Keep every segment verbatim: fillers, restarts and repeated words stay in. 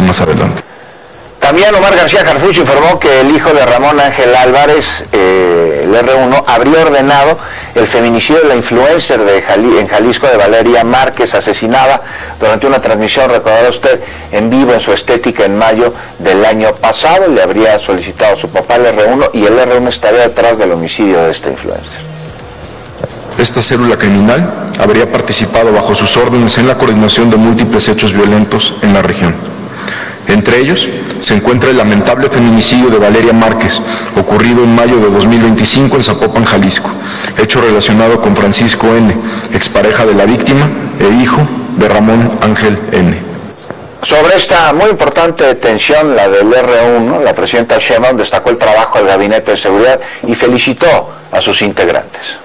más adelante. También Omar García Harfuch informó que el hijo de Ramón Ángel Álvarez, eh, el erre uno, habría ordenado el feminicidio de la influencer de Jali, en Jalisco de Valeria Márquez, asesinada durante una transmisión, recordará usted, en vivo en su Estética en mayo del año pasado. Le habría solicitado a su papá el erre uno y el erre uno estaría detrás del homicidio de esta influencer. Esta célula criminal habría participado bajo sus órdenes en la coordinación de múltiples hechos violentos en la región. Entre ellos se encuentra el lamentable feminicidio de Valeria Márquez, ocurrido en mayo de dos mil veinticinco en Zapopan, Jalisco, hecho relacionado con Francisco N., expareja de la víctima e hijo de Ramón Ángel N. Sobre esta muy importante detención, la del erre uno, la presidenta Sheinbaum destacó el trabajo del Gabinete de Seguridad y felicitó a sus integrantes.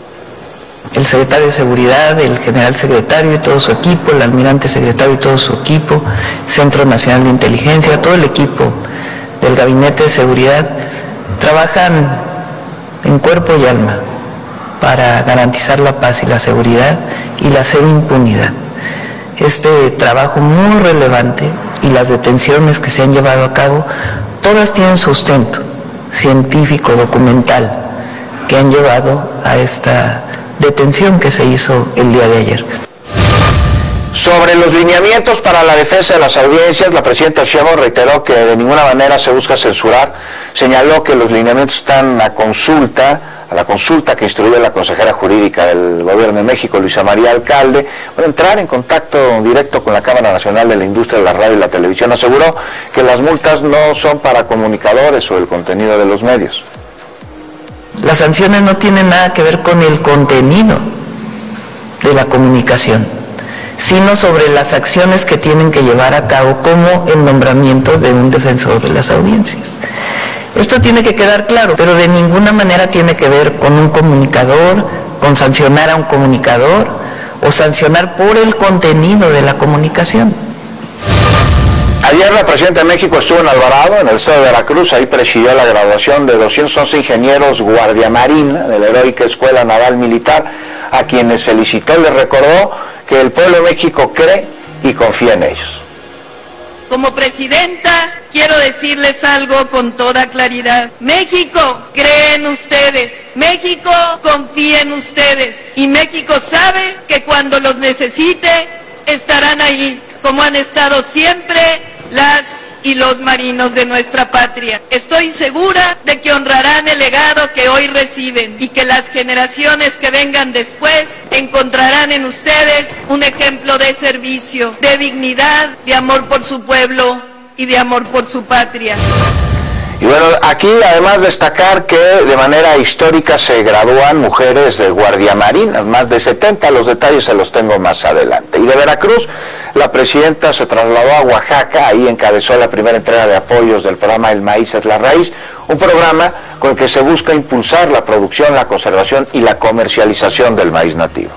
El secretario de Seguridad, el general secretario y todo su equipo, el almirante secretario y todo su equipo, Centro Nacional de Inteligencia, todo el equipo del Gabinete de Seguridad, trabajan en cuerpo y alma para garantizar la paz y la seguridad y la cero impunidad. Este trabajo muy relevante y las detenciones que se han llevado a cabo, todas tienen sustento científico, documental, que han llevado a esta detención que se hizo el día de ayer. Sobre los lineamientos para la defensa de las audiencias, la presidenta Sheinbaum reiteró que de ninguna manera se busca censurar. Señaló que los lineamientos están a consulta, a la consulta que instruyó la consejera jurídica del Gobierno de México, Luisa María Alcalde, para entrar en contacto directo con la Cámara Nacional de la Industria de la Radio y la Televisión. Aseguró que las multas no son para comunicadores o el contenido de los medios. Las sanciones no tienen nada que ver con el contenido de la comunicación, sino sobre las acciones que tienen que llevar a cabo, como el nombramiento de un defensor de las audiencias. Esto tiene que quedar claro, pero de ninguna manera tiene que ver con un comunicador, con sancionar a un comunicador o sancionar por el contenido de la comunicación. Ayer la presidenta de México estuvo en Alvarado, en el estado de Veracruz. Ahí presidió la graduación de doscientos once ingenieros Guardia Marina de la heroica Escuela Naval Militar, a quienes felicitó y les recordó que el pueblo de México cree y confía en ellos. Como presidenta, quiero decirles algo con toda claridad. México cree en ustedes, México confía en ustedes y México sabe que cuando los necesite estarán ahí, como han estado siempre las y los marinos de nuestra patria. Estoy segura de que honrarán el legado que hoy reciben y que las generaciones que vengan después encontrarán en ustedes un ejemplo de servicio, de dignidad, de amor por su pueblo y de amor por su patria. Y bueno, aquí además destacar que de manera histórica se gradúan mujeres de Guardia Marina, más de setenta, los detalles se los tengo más adelante. Y de Veracruz, la presidenta se trasladó a Oaxaca, ahí encabezó la primera entrega de apoyos del programa El Maíz es la Raíz, un programa con el que se busca impulsar la producción, la conservación y la comercialización del maíz nativo.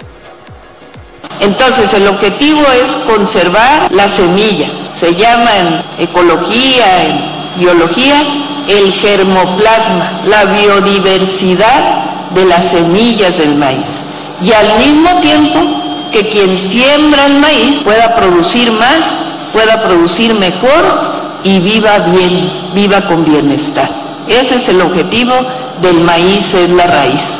Entonces el objetivo es conservar la semilla, se llama en ecología, en biología, el germoplasma, la biodiversidad de las semillas del maíz. Y al mismo tiempo que quien siembra el maíz pueda producir más, pueda producir mejor y viva bien, viva con bienestar. Ese es el objetivo del Maíz es la Raíz.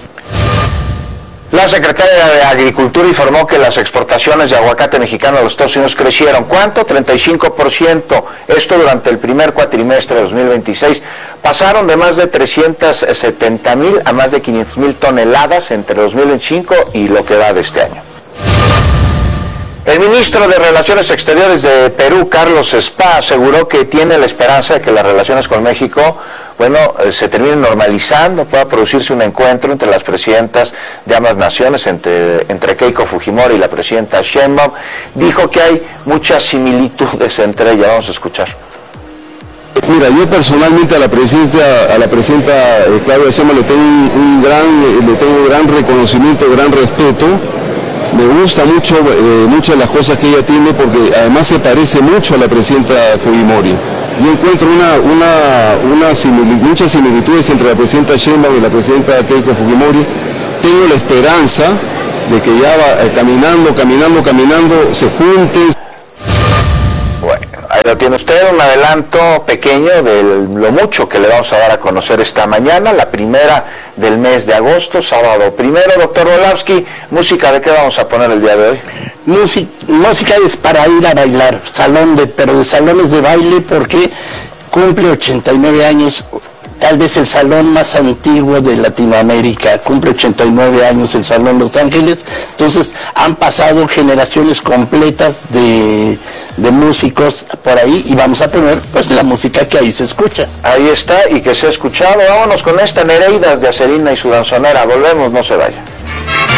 La secretaria de Agricultura informó que las exportaciones de aguacate mexicano a los Estados Unidos crecieron. ¿Cuánto? treinta y cinco por ciento. Esto durante el primer cuatrimestre de dos mil veintiséis. Pasaron de más de trescientos setenta mil a más de quinientas mil toneladas entre dos mil veinticinco y lo que va de este año. El ministro de Relaciones Exteriores de Perú, Carlos Spa, aseguró que tiene la esperanza de que las relaciones con México, bueno, eh, se terminen normalizando, pueda producirse un encuentro entre las presidentas de ambas naciones, entre, entre Keiko Fujimori y la presidenta Sheinbaum. Dijo que hay muchas similitudes entre ellas. Vamos a escuchar. Mira, yo personalmente a la presidenta, a la presidenta eh, Claudia Sheinbaum le tengo un, un gran, eh, le tengo un gran reconocimiento, gran respeto. Me gusta mucho eh, muchas de las cosas que ella tiene, porque además se parece mucho a la presidenta Fujimori. Yo encuentro una, una, una similitud, muchas similitudes entre la presidenta Sheinbaum y la presidenta Keiko Fujimori. Tengo la esperanza de que ya va, eh, caminando, caminando, caminando, se junten. Bueno, Lo tiene usted, un adelanto pequeño de lo mucho que le vamos a dar a conocer esta mañana, la primera del mes de agosto, sábado primero. Doctor Orlowski, música, ¿de qué vamos a poner el día de hoy? Música, música es para ir a bailar, salón de, pero de salones de baile, porque cumple ochenta y nueve años, tal vez el salón más antiguo de Latinoamérica, cumple ochenta y nueve años el Salón Los Ángeles, entonces han pasado generaciones completas de, de músicos por ahí y vamos a poner pues la música que ahí se escucha. Ahí está y que se ha escuchado. Vámonos con esta Nereidas de Acerina y su danzonera. Volvemos, no se vaya.